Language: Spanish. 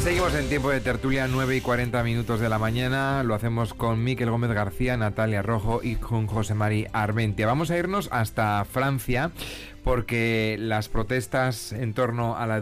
Seguimos en tiempo de tertulia, 9:40 de la mañana. Lo hacemos con Miquel Gómez García, Natalia Rojo y con José Mari Armentia. Vamos a irnos hasta Francia porque las protestas en torno a la